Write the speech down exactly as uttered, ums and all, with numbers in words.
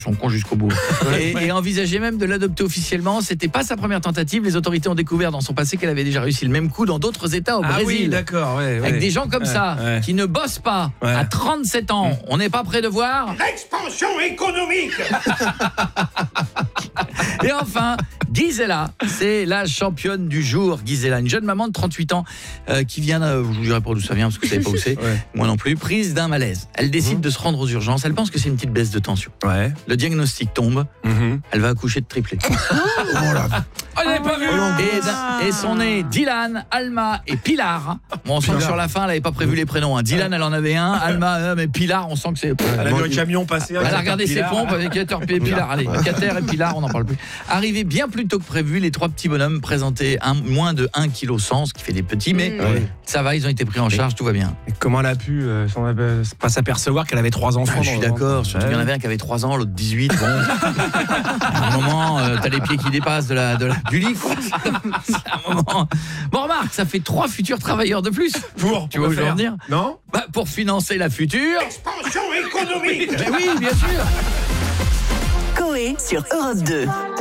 sont cons jusqu'au bout. Et, et envisageait même de l'adopter officiellement. C'était pas sa première tentative. Les autorités ont découvert dans son passé qu'elle avait déjà réussi le même coup dans d'autres États au Ah Brésil. oui, d'accord, ouais, ouais. Avec des gens comme ouais, ça, ouais. qui ne bossent pas Ouais. à trente-sept ans. On n'est pas prêt de voir. L'expansion économique. Et enfin, Gisela, c'est la championne du jour. Gisela, une jeune maman de trente-huit ans euh, qui vient, euh, je vous dirai pas d'où ça vient parce que vous savez pas où c'est, Ouais. moi non plus, prise d'un malaise. Elle décide Mmh. de se rendre aux urgences. Elle pense que c'est une petite baisse de tension. Ouais. Le diagnostic tombe. Mmh. Elle va accoucher de triplé. Oh là. Oh, j'avais pas vu. Et, et sont nés Dylan, Alma et Pilar. Bon, on sent que sur la fin, elle n'avait pas prévu les prénoms. Hein. Dylan, elle en avait un. Alma, euh, mais Pilar, on sent que c'est... Elle a vu un camion passer. Elle a regardé ses pompes avec Caterpillar et Pilar. Allez, Cater et Pilar, on n'en parle plus. Arrivé bien plus tôt que prévu, les trois petits bonhommes présentaient un, moins de un virgule cinq kilos, ce qui fait des petits, mais Mmh. Ouais. ça va, ils ont été pris en charge, tout va bien. Et comment elle a pu euh, s'en- euh, pas s'apercevoir qu'elle avait trois enfants Ah, je suis dans le d'accord, ventre. surtout qu'il y en avait un qui avait trois ans, l'autre dix-huit. Bon, à un moment, euh, t'as les pieds qui dépassent de la, de la, du lit, quoi. C'est un moment. Bon, remarque, ça fait trois futurs travailleurs de plus. Pour, Tu vois où je veux en faire venir? Non. Bah, pour financer la future. Expansion économique. Mais oui, bien sûr. Coé sur Europe deux.